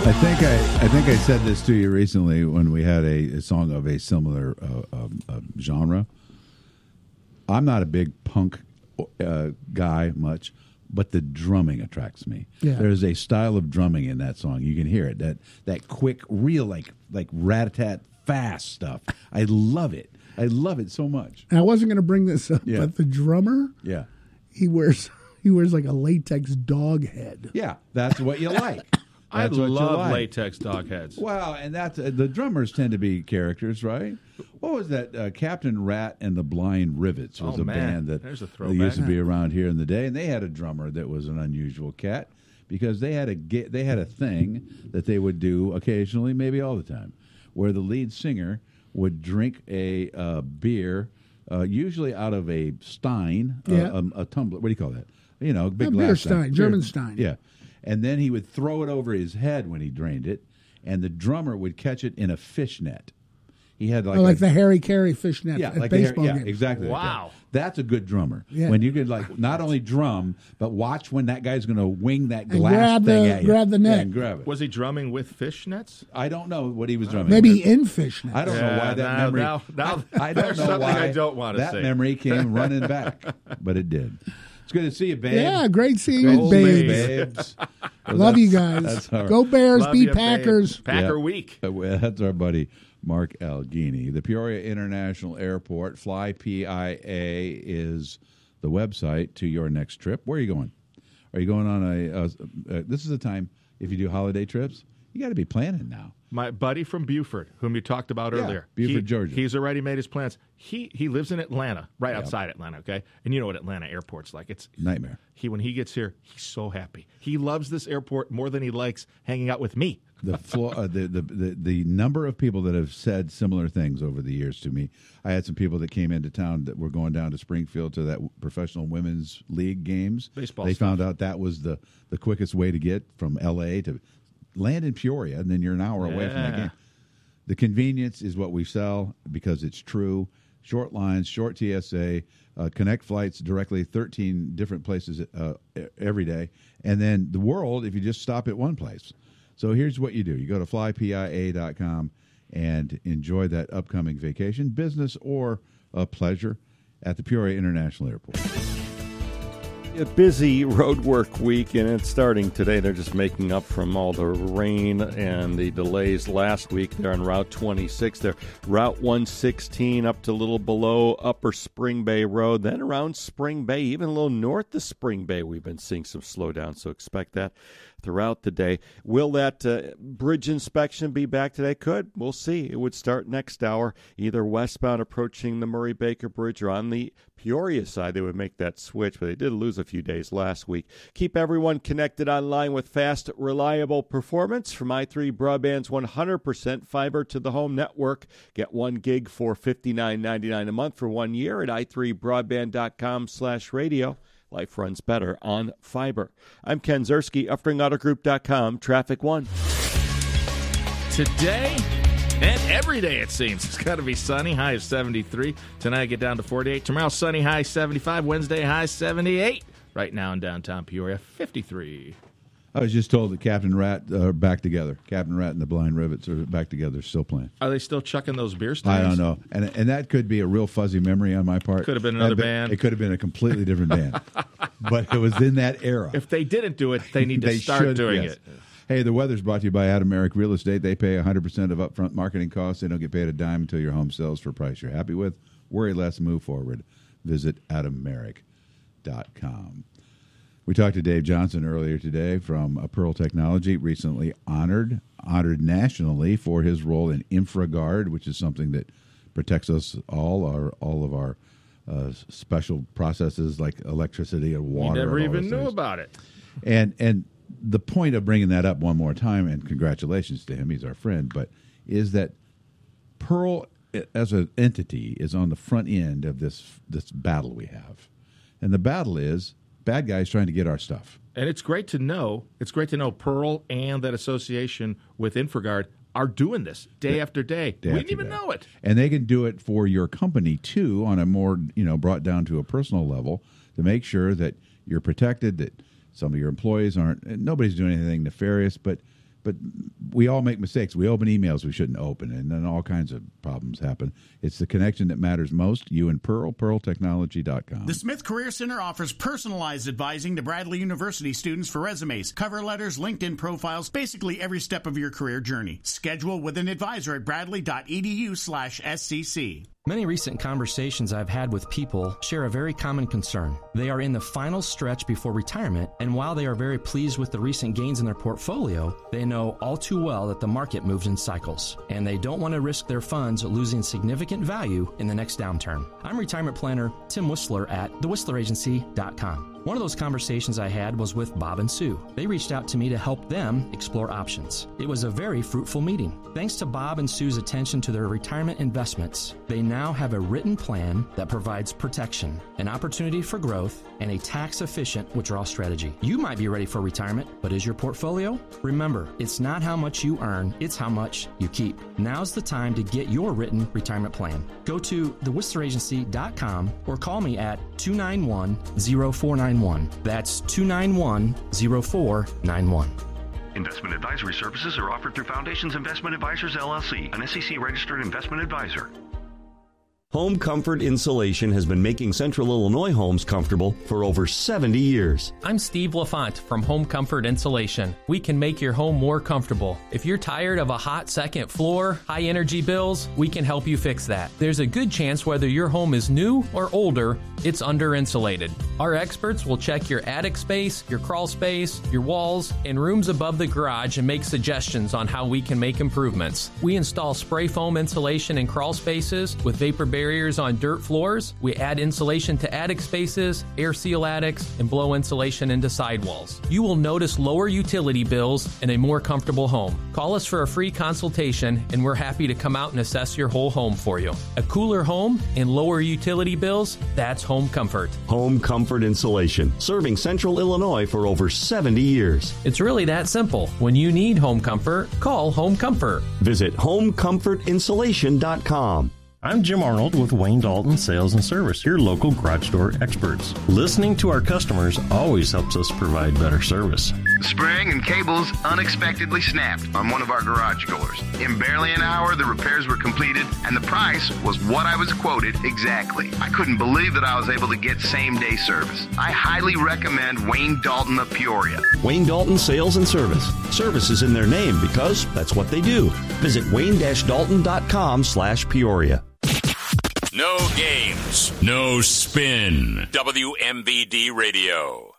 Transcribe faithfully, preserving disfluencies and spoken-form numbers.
I think I, I think I said this to you recently when we had a, a song of a similar uh, um, uh, genre. I'm not a big punk uh, guy much, but the drumming attracts me. Yeah. There's a style of drumming in that song. You can hear it. That that quick, real, like like rat-a-tat, fast stuff. I love it. I love it so much. And I wasn't going to bring this up, Yeah. but the drummer, Yeah. he wears he wears like a latex dog head. Yeah, that's what you like. I That's what you love like. latex dog heads. Well, and that's uh, the drummers tend to be characters, right? What was that? Uh, Captain Rat and the Blind Rivets was Oh, a man. band that There's a that throwback. used to be around here in the day, and they had a drummer that was an unusual cat because they had a ge- they had a thing that they would do occasionally, maybe all the time, where the lead singer would drink a uh, beer, uh, usually out of a stein, uh, Yeah. um, a tumbler. What do you call that? You know, a big A glass beer stein, German Beer- stein. Yeah. And then he would throw it over his head when he drained it, and the drummer would catch it in a fishnet. He had like Oh, like a, the Harry Carey fishnet yeah, at like the hair- baseball yeah, games. exactly. like Wow. that. That's a good drummer. Yeah. When you could like not only drum, but watch when that guy's going to wing that And glass grab thing the- at you. grab the Yeah, net. and grab it. Was he drumming with fishnets? I don't know what he was drumming. Maybe with. in fishnet. I don't know Yeah, why that now- memory. now- now I, I don't there's know something why I don't wanna that say. memory came running back, but it did. It's good to see you, babe. Yeah, great seeing Good you, to see you, babes. babes. Love you guys. That's our- Go Bears, Love beat ya, babe. Packers. Packer Yeah. week. Uh, well, That's our buddy Mark Alghini. The Peoria International Airport, Fly P I A is the website to your next trip. Where are you going? Are you going on a? Uh, uh, this is the time if you do holiday trips, you got to be planning now. My buddy from Buford, whom you talked about Yeah, earlier, Buford, he- Georgia. He's already made his plans. He he lives in Atlanta, right outside Atlanta. Okay, and you know what Atlanta airport's like. It's Nightmare. He when he gets here, he's so happy. He loves this airport more than he likes hanging out with me. The, flo- uh, the, the the the number of people that have said similar things over the years to me. I had some people that came into town that were going down to Springfield to that professional women's league games. Baseball They stuff. found out that was the, the quickest way to get from L A to land in Peoria, and then you're an hour away from that Yeah. game. The convenience is what we sell because it's true. Short lines, short T S A, uh, connect flights directly, thirteen different places uh, e- every day. And then the world, if you just stop at one place. So here's what you do. You go to fly P I A dot com and enjoy that upcoming vacation, business or uh, pleasure at the Peoria International Airport. A busy road work week, and it's starting today. They're just making up from all the rain and the delays last week. They're on Route twenty-six. They're Route one sixteen up to a little below Upper Spring Bay Road. Then around Spring Bay, even a little north of Spring Bay, we've been seeing some slowdown, so expect that throughout the day. Will that uh, bridge inspection be back today? Could. We'll see. It would start next hour, either westbound approaching the Murray-Baker Bridge or on the Peoria side. They would make that switch, but they did lose a few days last week. Keep everyone connected online with fast, reliable performance from i three Broadband's one hundred percent fiber to the home network. Get one gig for fifty-nine ninety-nine a month for one year at i three broadband dot com slash radio. Life runs better on fiber. I'm Ken Zerski, Uftring Auto Group dot com, Traffic One. Today and every day, it seems. It's got to be sunny, high of seventy-three. Tonight, get down to forty-eight. Tomorrow, sunny, high seventy-five. Wednesday, high seventy-eight. Right now in downtown Peoria, fifty-three. I was just told that Captain Rat are back together. Captain Rat and the Blind Rivets are back together, still playing. Are they still chucking those beer steins? I don't know, and and that could be a real fuzzy memory on my part. Could have been another That- band. It could have been a completely different band, but it was in that era. If they didn't do it, they need to They start should, doing yes. it. Hey, the weather's brought to you by Adam Merrick Real Estate. They pay one hundred percent of upfront marketing costs. They don't get paid a dime until your home sells for a price you're happy with. Worry less, move forward. Visit adam merrick dot com. We talked to Dave Johnson earlier today from uh, Pearl Technology, recently honored, honored nationally for his role in InfraGuard, which is something that protects us all, our all of our uh, special processes like electricity and water. We never and all even those knew things. about it. And and the point of bringing that up one more time, and congratulations to him, he's our friend, but is that Pearl as an entity is on the front end of this this battle we have. And the battle is bad guys trying to get our stuff. And it's great to know, it's great to know Pearl and that association with InfraGuard are doing this day Yeah. after day. Day we after didn't even day. know it. And they can do it for your company, too, on a more, you know, brought down to a personal level to make sure that you're protected, that some of your employees aren't, and nobody's doing anything nefarious, but but we all make mistakes. We open emails we shouldn't open, and then all kinds of problems happen. It's the connection that matters most. You and Pearl, pearl technology dot com. The Smith Career Center offers personalized advising to Bradley University students for resumes, cover letters, LinkedIn profiles, basically every step of your career journey. Schedule with an advisor at bradley.edu slash SCC. Many recent conversations I've had with people share a very common concern. They are in the final stretch before retirement, and while they are very pleased with the recent gains in their portfolio, they know all too well that the market moves in cycles, and they don't want to risk their funds losing significant value in the next downturn. I'm retirement planner Tim Whistler at the whistler agency dot com. One of those conversations I had was with Bob and Sue. They reached out to me to help them explore options. It was a very fruitful meeting. Thanks to Bob and Sue's attention to their retirement investments, they now have a written plan that provides protection, an opportunity for growth, and a tax-efficient withdrawal strategy. You might be ready for retirement, but is your portfolio? Remember, it's not how much you earn, it's how much you keep. Now's the time to get your written retirement plan. Go to the whistler agency dot com or call me at two nine one, zero four nine one. That's two nine one, zero four nine one. Investment advisory services are offered through Foundations Investment Advisors, L L C, an S E C-registered investment advisor. Home Comfort Insulation has been making Central Illinois homes comfortable for over seventy years. I'm Steve LaFont from Home Comfort Insulation. We can make your home more comfortable. If you're tired of a hot second floor, high energy bills, we can help you fix that. There's a good chance whether your home is new or older, it's under insulated. Our experts will check your attic space, your crawl space, your walls, and rooms above the garage and make suggestions on how we can make improvements. We install spray foam insulation in crawl spaces with vapor barriers on dirt floors. We add insulation to attic spaces, air seal attics, and blow insulation into sidewalls. You will notice lower utility bills and a more comfortable home. Call us for a free consultation, and we're happy to come out and assess your whole home for you. A cooler home and lower utility bills, that's Home Comfort. Home Comfort Insulation, serving Central Illinois for over seventy years. It's really that simple. When you need home comfort, call Home Comfort. Visit home comfort insulation dot com. I'm Jim Arnold with Wayne Dalton Sales and Service, your local garage door experts. Listening to our customers always helps us provide better service. Spring and cables unexpectedly snapped on one of our garage doors. In barely an hour, the repairs were completed, and the price was what I was quoted exactly. I couldn't believe that I was able to get same-day service. I highly recommend Wayne Dalton of Peoria. Wayne Dalton Sales and Service. Service is in their name because that's what they do. Visit wayne dalton dot com slash Peoria. No games, no spin. W M V D Radio.